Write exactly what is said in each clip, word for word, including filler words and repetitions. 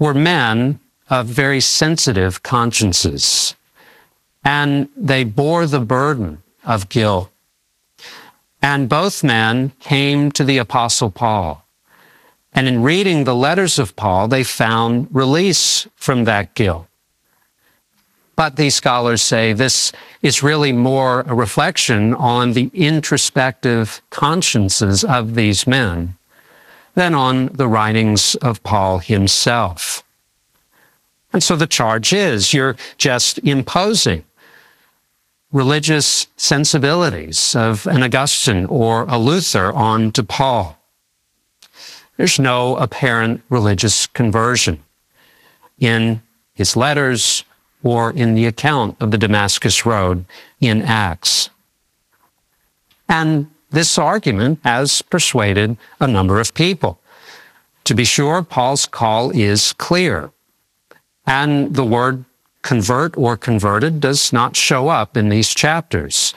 were men of very sensitive consciences, and they bore the burden of guilt. And both men came to the Apostle Paul. And in reading the letters of Paul, they found release from that guilt. But these scholars say this is really more a reflection on the introspective consciences of these men than on the writings of Paul himself. And so the charge is, you're just imposing religious sensibilities of an Augustine or a Luther onto Paul. There's no apparent religious conversion in his letters or in the account of the Damascus Road in Acts. And this argument has persuaded a number of people. To be sure, Paul's call is clear, and the word convert or converted does not show up in these chapters.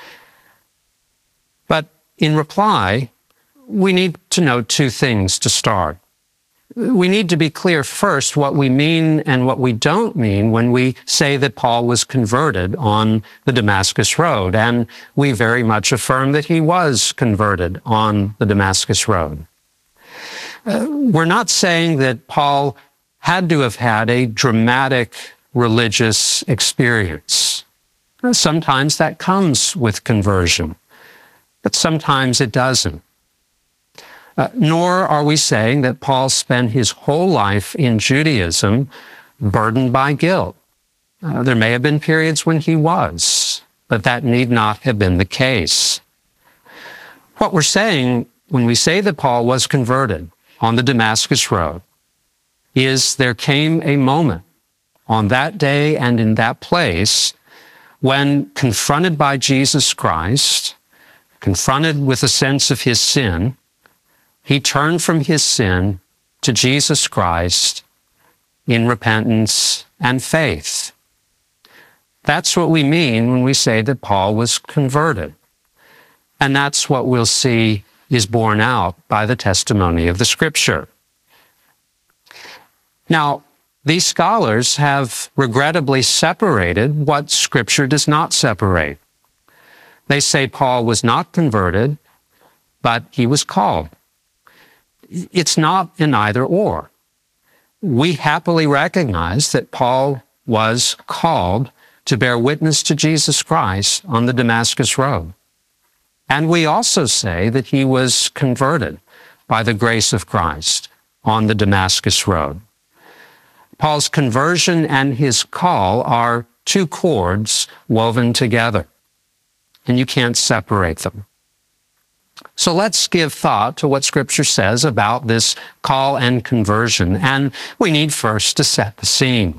But in reply, we need to know two things to start. We need to be clear first what we mean and what we don't mean when we say that Paul was converted on the Damascus Road, and we very much affirm that he was converted on the Damascus Road. Uh, we're not saying that Paul had to have had a dramatic religious experience. Sometimes that comes with conversion, but sometimes it doesn't. Uh, nor are we saying that Paul spent his whole life in Judaism burdened by guilt. Uh, there may have been periods when he was, but that need not have been the case. What we're saying when we say that Paul was converted on the Damascus Road is there came a moment on that day and in that place when, confronted by Jesus Christ, confronted with a sense of his sin, he turned from his sin to Jesus Christ in repentance and faith. That's what we mean when we say that Paul was converted. And that's what we'll see is borne out by the testimony of the Scripture. Now, these scholars have regrettably separated what Scripture does not separate. They say Paul was not converted, but he was called. It's not an either or. We happily recognize that Paul was called to bear witness to Jesus Christ on the Damascus Road. And we also say that he was converted by the grace of Christ on the Damascus Road. Paul's conversion and his call are two cords woven together, and you can't separate them. So let's give thought to what Scripture says about this call and conversion, and we need first to set the scene.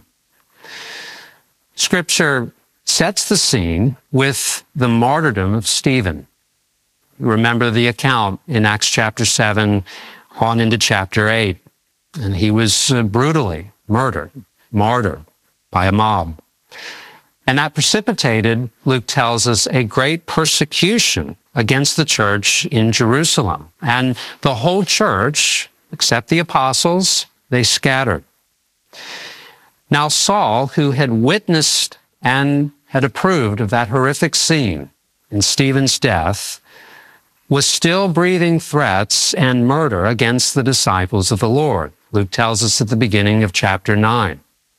Scripture sets the scene with the martyrdom of Stephen. Remember the account in Acts chapter seven on into chapter eight, and he was brutally murdered, martyred by a mob. And that precipitated, Luke tells us, a great persecution against the church in Jerusalem. And the whole church, except the apostles, they scattered. Now Saul, who had witnessed and had approved of that horrific scene in Stephen's death, was still breathing threats and murder against the disciples of the Lord. Luke tells us at the beginning of chapter nine.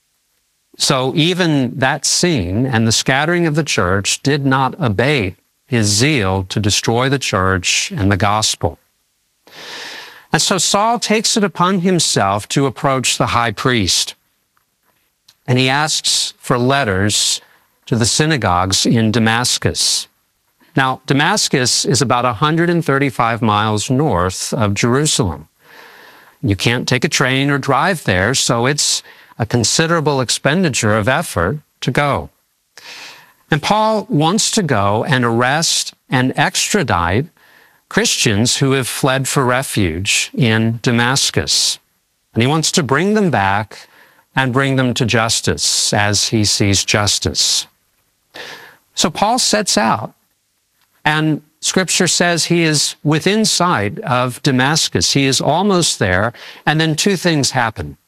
So even that scene and the scattering of the church did not abate his zeal to destroy the church and the gospel. And so Saul takes it upon himself to approach the high priest, and he asks for letters to the synagogues in Damascus. Now, Damascus is about one hundred thirty-five miles north of Jerusalem. You can't take a train or drive there, so it's a considerable expenditure of effort to go. And Paul wants to go and arrest and extradite Christians who have fled for refuge in Damascus. And he wants to bring them back and bring them to justice as he sees justice. So Paul sets out, and Scripture says he is within sight of Damascus. He is almost there, and then two things happen.